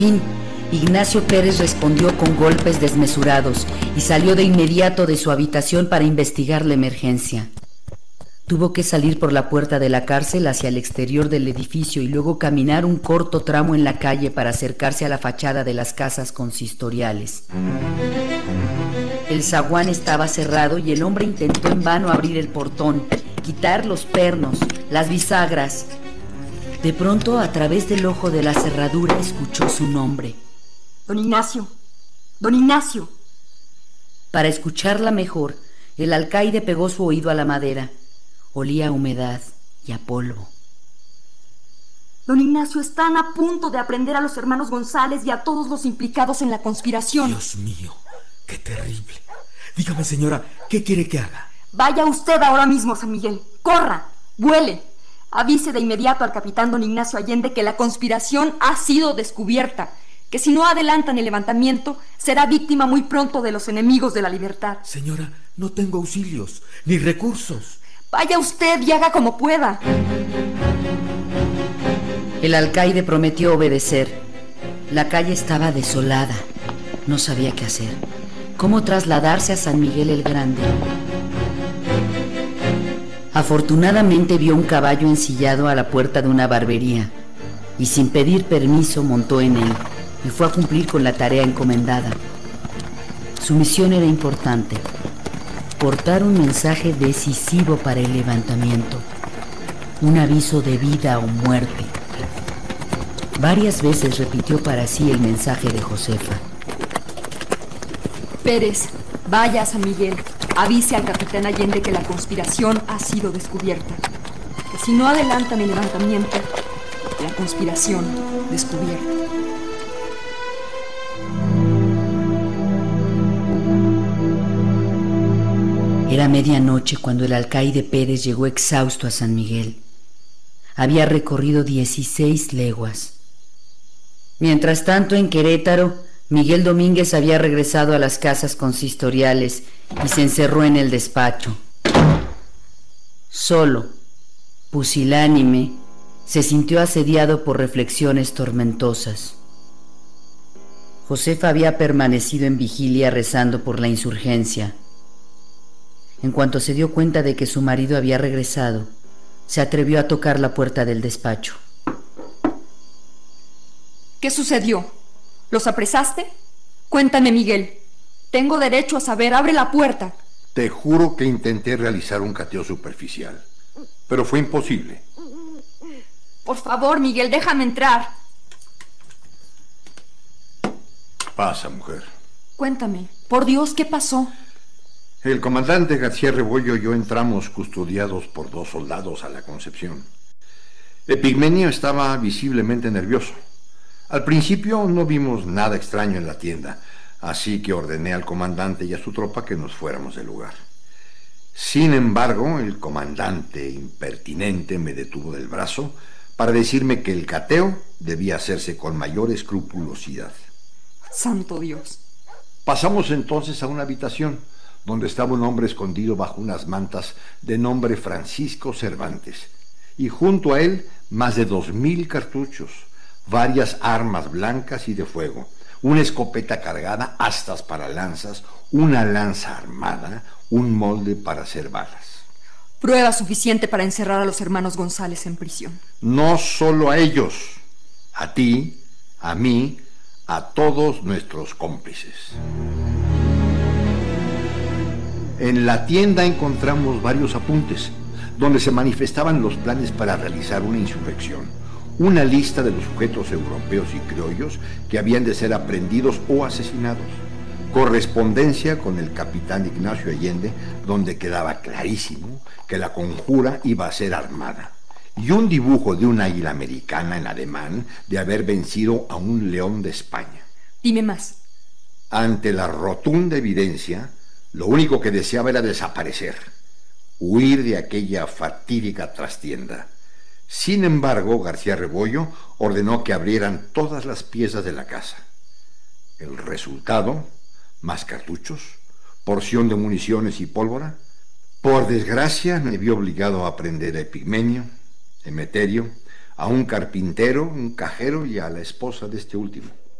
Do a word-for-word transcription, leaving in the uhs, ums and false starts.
Ignacio Pérez respondió con golpes desmesurados y salió de inmediato de su habitación para investigar la emergencia. Tuvo que salir por la puerta de la cárcel hacia el exterior del edificio y luego caminar un corto tramo en la calle para acercarse a la fachada de las casas consistoriales. El zaguán estaba cerrado y el hombre intentó en vano abrir el portón, quitar los pernos, las bisagras. De pronto, a través del ojo de la cerradura, escuchó su nombre. Don Ignacio, don Ignacio. Para escucharla mejor, el alcaide pegó su oído a la madera. Olía a humedad y a polvo. Don Ignacio, están a punto de aprender a los hermanos González y a todos los implicados en la conspiración. Dios mío, qué terrible. Dígame, señora, ¿qué quiere que haga? Vaya usted ahora mismo, San Miguel. Corra, vuele. Avise de inmediato al capitán don Ignacio Allende que la conspiración ha sido descubierta, que si no adelantan el levantamiento, será víctima muy pronto de los enemigos de la libertad. Señora, no tengo auxilios, ni recursos. Vaya usted y haga como pueda. El alcaide prometió obedecer. La calle estaba desolada. No sabía qué hacer. ¿Cómo trasladarse a San Miguel el Grande? Afortunadamente vio un caballo ensillado a la puerta de una barbería y sin pedir permiso montó en él y fue a cumplir con la tarea encomendada. Su misión era importante: portar un mensaje decisivo para el levantamiento, un aviso de vida o muerte. Varias veces repitió para sí el mensaje de Josefa. Pérez, vaya a San Miguel, avise al capitán Allende que la conspiración ha sido descubierta, que si no adelantan el levantamiento, la conspiración descubierta. Era medianoche cuando el alcaide Pérez llegó exhausto a San Miguel. Había recorrido dieciséis leguas. Mientras tanto, en Querétaro, Miguel Domínguez había regresado a las casas consistoriales y se encerró en el despacho. Solo, pusilánime, se sintió asediado por reflexiones tormentosas. Josefa había permanecido en vigilia rezando por la insurgencia. En cuanto se dio cuenta de que su marido había regresado, se atrevió a tocar la puerta del despacho. ¿Qué sucedió? ¿Los apresaste? Cuéntame, Miguel. Tengo derecho a saber. Abre la puerta. Te juro que intenté realizar un cateo superficial, pero fue imposible. Por favor, Miguel, déjame entrar. Pasa, mujer. Cuéntame. Por Dios, ¿qué pasó? El comandante García Rebollo y yo entramos custodiados por dos soldados a la Concepción. Epigmenio estaba visiblemente nervioso. Al principio no vimos nada extraño en la tienda, así que ordené al comandante y a su tropa que nos fuéramos del lugar. Sin embargo, el comandante impertinente me detuvo del brazo para decirme que el cateo debía hacerse con mayor escrupulosidad. Santo Dios. Pasamos entonces a una habitación donde estaba un hombre escondido bajo unas mantas de nombre Francisco Cervantes, y junto a él más de dos mil cartuchos, varias armas blancas y de fuego, una escopeta cargada, astas para lanzas, una lanza armada, un molde para hacer balas. Prueba suficiente para encerrar a los hermanos González en prisión. No solo a ellos, a ti, a mí, a todos nuestros cómplices. En la tienda encontramos varios apuntes, donde se manifestaban los planes para realizar una insurrección, una lista de los sujetos europeos y criollos que habían de ser aprehendidos o asesinados, correspondencia con el capitán Ignacio Allende, donde quedaba clarísimo que la conjura iba a ser armada, y un dibujo de una águila americana en ademán de haber vencido a un león de España. Dime más. Ante la rotunda evidencia, lo único que deseaba era desaparecer, huir de aquella fatídica trastienda. Sin embargo, García Rebollo ordenó que abrieran todas las piezas de la casa. El resultado: más cartuchos, porción de municiones y pólvora. Por desgracia, me vi obligado a prender a Epigmenio, Emeterio, a un carpintero, un cajero y a la esposa de este último.